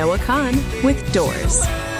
Noah Kahn with Doors.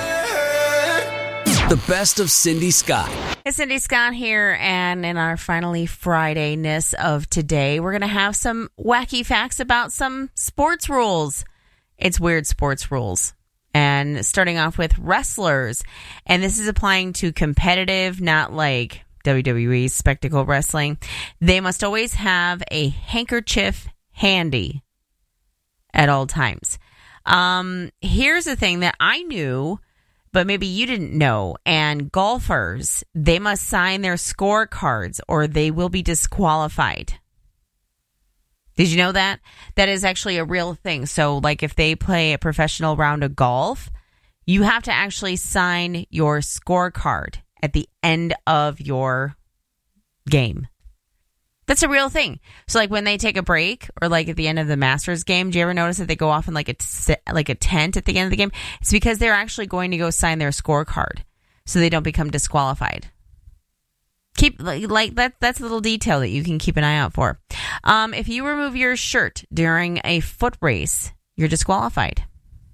The best of Cindy Scott. It's Cindy Scott here, and in our finally Friday-ness of today, we're going to have some wacky facts about some sports rules. It's weird sports rules. And starting off with wrestlers, and this is applying to competitive, not like WWE spectacle wrestling. They must always have a handkerchief handy at all times. Here's the thing that I knew, but maybe you didn't know. And golfers, they must sign their scorecards or they will be disqualified. Did you know that? That is actually a real thing. So, like, if they play a professional round of golf, you have to actually sign your scorecard at the end of your game. That's a real thing. So, like, when they take a break or, like, at the end of the Masters game, do you ever notice that they go off in, like a tent at the end of the game? It's because they're actually going to go sign their scorecard so they don't become disqualified. Keep like that. That's a little detail that you can keep an eye out for. If you remove your shirt during a foot race, you're disqualified.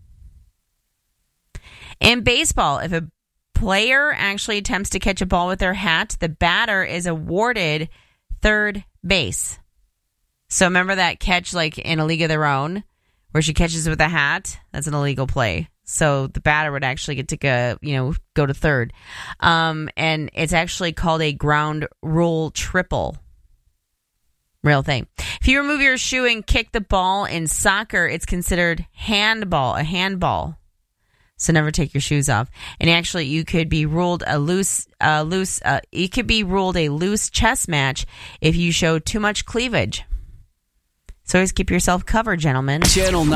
In baseball, if a player actually attempts to catch a ball with their hat, the batter is awarded third base. So remember that catch, like in A League of Their Own, where she catches with a hat? That's an illegal play. So the batter would actually get to go to third. And it's actually called a ground rule triple. Real thing. If you remove your shoe and kick the ball in soccer, it's considered a handball. So never take your shoes off. And actually, you could be ruled a loose chess match if you show too much cleavage. So always keep yourself covered, gentlemen. Channel 9.